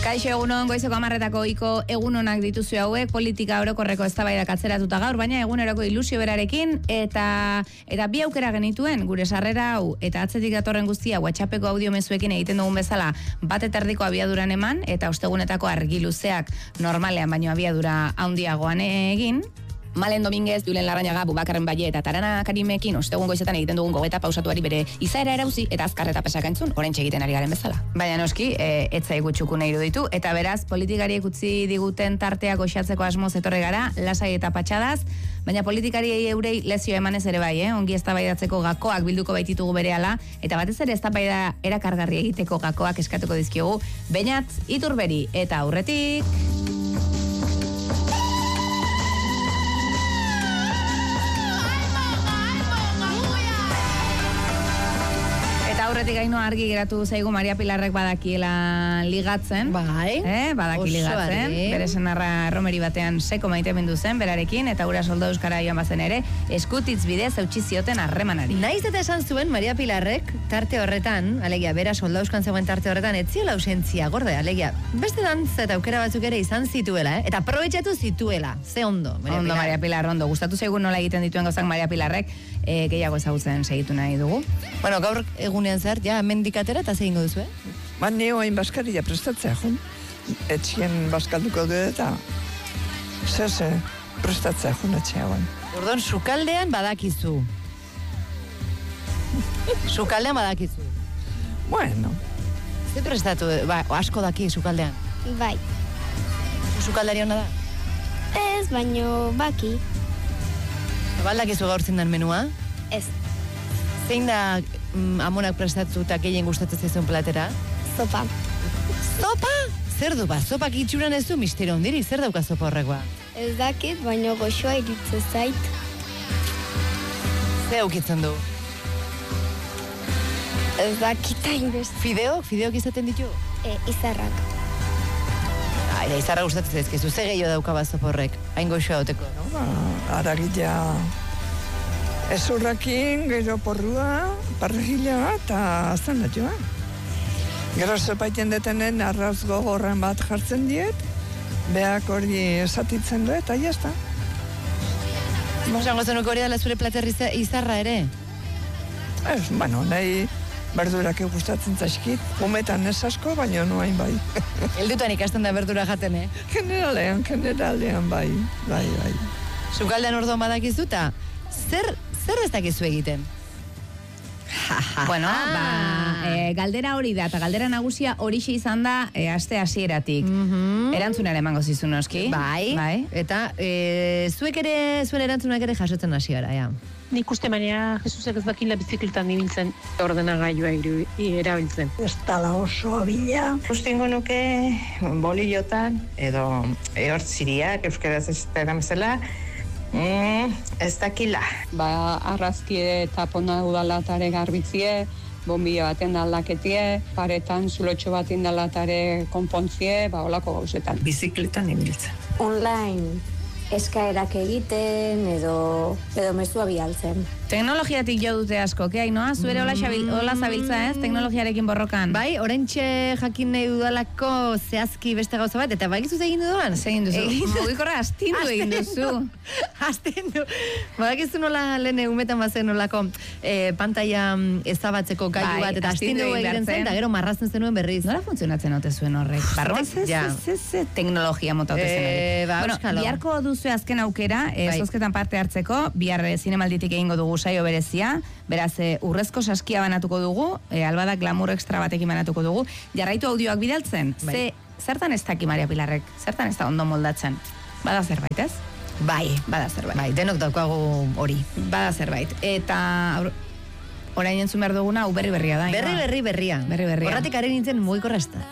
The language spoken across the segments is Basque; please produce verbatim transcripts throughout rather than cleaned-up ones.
Kaixo egunon, goizeko hamarretako iko egun onak dituzu hauek, politika orokorreko eztabaidak atzeratuta gaur, baina eguneroko ilusio berarekin, eta eta bi aukera genituen gure sarrera hau, eta atzetik datorren guztia WhatsAppeko audio mezuekin egiten dugun bezala, bat eta erdiko abiaduran eman, eta ostegunetako argi luzeak normalean baino abiadura handiagoan egin. Malen Dominguez, Julen Larrañaga, Bubakarren Baie eta Tarana Karimekin ostegun goizetan egiten dugun gogeta pausatuari bere izaera erauzi eta azkar eta pesaka entzun, oraintxe egiten ari garen bezala. Baina noski, e, etzai gutxuku nahi iruditu, eta beraz, politikariek utzi diguten tarteak osatzeko asmoz etorri gara, lasai eta patxadaz, baina politikariei eurei lezio emanez ere bai, eh? Ongi eztabaidatzeko gakoak bilduko baititugu berehala, eta batez ere eztabaida erakargarri egiteko gakoak eskatuko dizkiogu, Beñat Iturberi, eta aurretik... Aurretik gaino argi geratu zaigu Maria Pilarrek badakiela ligatzen. Bai. Eh, badaki ligatzen. Bere senarra Romeri batean seko maitemindu zen berarekin eta ura solda euskara joan bazen ere, eskutitz bidez eutsi zioten harremanari. Naiz eta esan zuen Maria Pilarrek tarte horretan, alegia bera solda euskan zegoen tarte horretan etziola ausentzia gorde, alegia beste dantza eta aukera batzuk ere izan zituela, eh? Eta aprobetxatu zituela. Ze ondo, Maria ondo, Pilar. Maria Pilar, ondo. Gustatu zaigu nola egiten dituen gauzak Maria Pilarrek, e, gehiago ezagutzen segitu nahi dugu. Bueno, gaur egunean zer, ja, mendikatera eta zein goduzu, eh? Ba, neo hain baskaria prestatzea, jun. Etxien baskalduko du eta zer, zer, prestatzea, jun, etxea, guen. Urdon, sukaldean badakizu. Sukaldean badakizu. Bueno. Ze prestatu, ba, asko daki sukaldean. Bai. Sukaldari hona da? Ez, baino baki. Baldakizu gaur zindan menua? Ez. Zein da mm, amonak prestatu eta gehien gustatzen zaizun platera? Zopa. Zopa? Zer du ba, zopak itxuran ez du mistero hondirik, zer dauka zopa horrek ba? Ez dakit, baino goxoa iritzen zait. Ze aukitzen du? Ez dakit hainbest. Fideok? Fideok izaten ditu? E, izarrak. Aire, izarra gustatzen zaizkizu, ze gehiago dauka ba zopa horrek? Hain goxoa dauteko, no? Ba, aragia ezurrakin, gero porrua, parrilla eta azten da joa. Gero zepaiten detenen arraz gogorren bat jartzen diet, beak hori esatitzen du eta jazta. Zango zenuko hori dela zure platerri izarra ere? Ez, bueno, nahi berdurak gustatzen zaizkit, umetan ez asko, baina noain bai. Heldutan ikasten da berdura jaten, eh? Generalean, generalean bai, bai, bai. Sukaldean orduan badakizu eta zer, zer ez dakizu egiten? Bueno, ba, e, galdera hori da, eta galdera nagusia horixe izan da e, aste hasieratik. Mm-hmm. Erantzunera emango zizu noski. Bai, bai. Eta e, zuek ere, zuen erantzunak ere jasotzen hasi gara, ja. Nik uste Maria Jesusek ez dakila bizikletan ibiltzen, ordenagailua erabiltzen. Ez tala oso abila. Ustengo nuke bolillotan, edo ehortziriak, euskaraz ez eramezela, mm, ez dakila. Ba, arrazki eta pona udalatare garbitzie, bombilla baten aldaketie, paretan zulotxo baten dalatare konpontzie, ba, olako gauzetan. Bizikletan ibiltzen. Online eskaerak egiten edo edo mezua bialtzen. Teknologiatik jo dute asko, ke Ainoa? Zuere hola, xabil, hola zabiltza, ez? Teknologiarekin borrokan. Bai, oraintxe jakin nahi dudalako zehazki beste gauza bat, eta bakizu egin dudan? Egin duzu. Mugikorra astindu egin duzu. Astindu. Badakizu nola lehen umetan bazen nolako eh, pantalla ezabatzeko gailu bat, eta astindu egiten zen, eta gero marrazten zenuen berriz. Nola funtzionatzen ote zuen horrek? Barruan ze, ze, ze, ze teknologia mota ote zen hori. Ba, bueno, biharko duzu azken aukera, eh, bai. zozketan parte hartzeko, bihar zinemalditik egingo dugu saio berezia, beraz, e, urrezko saskia banatuko dugu, e, albada glamour extra batekin banatuko dugu, jarraitu audioak bidaltzen, bai. Ze, zertan ez daki Maria Pilarrek, zertan ez da ondo moldatzen, bada zerbait, ez? Bai, bada zerbait. Bai, denok daukagu hori. Bada zerbait, eta orain entzun behar duguna, berri berria da. Berri berri berria. Berri berria. Horratik ari nintzen mugikorra ez da.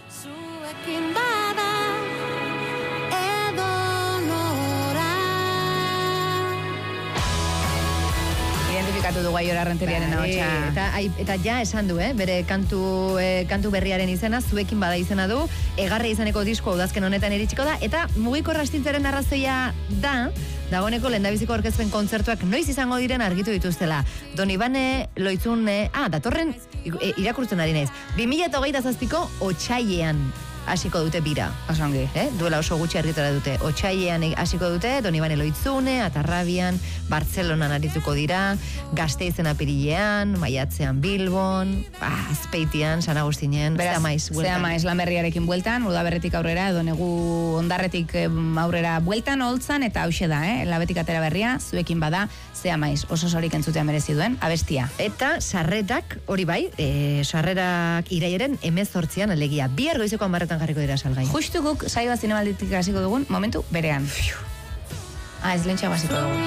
Identifikatu dugu Aiora Renteriaren ahotsa. Eta, eta ja esan du, eh? Bere kantu, eh, kantu berriaren izena, zuekin bada izena du, egarri izaneko disko udazken honetan iritsiko da, eta mugikorra astintzaren arrazoia da, dagoeneko lehendabiziko orkezpen kontzertuak noiz izango diren argitu dituztela. Don Ibane Loitzun, eh, ah, datorren irakurtzen ari naiz. bi mila hogeita zazpiko otsailean. hasiko dute bira. Osongi. Eh? Duela oso gutxi argitara dute. Otsailean hasiko dute, Donibane Loitzune, Atarrabian, Bartzelonan arituko dira, Gasteizen apirilean, Maiatzean Bilbon, ah, Azpeitian, San Agustinen, Beraz, zea maiz, zea maiz Lanberriarekin bueltan, udaberretik aurrera, edo negu ondarretik aurrera bueltan holtzan, eta hauxe da, eh? Labetik atera berria, zuekin bada, zea maiz, oso sorik entzutea merezi duen, abestia. Eta sarretak, hori bai, e, sarrerak iraiaren hemezortzian alegia. Bihar goizeko hamarretan jarriko dira salgai. Justu guk saioa zinemalditik hasiko dugun momentu berean. Ah, ez lentxago hasiko dugu.